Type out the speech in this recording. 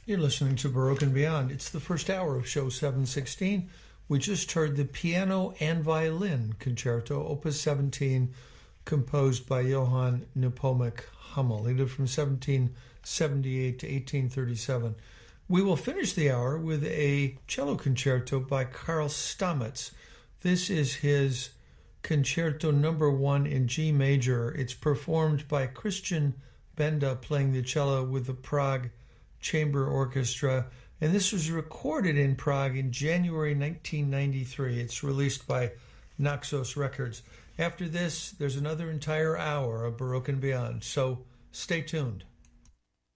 You're listening to Baroque and Beyond. It's the first hour of show 716. We just heard the piano and violin concerto, opus 17, composed by Johann Nepomuk Hummel. He lived from 1778 to 1837. We will finish the hour with a cello concerto by Karl Stamitz. This is his Concerto Number 1 in G major. It's performed by Christian Benda playing the cello with the Prague Chamber Orchestra, and this was recorded in Prague in January 1993. It's released by Naxos Records. After this, there's another entire hour of Baroque and Beyond, so stay tuned.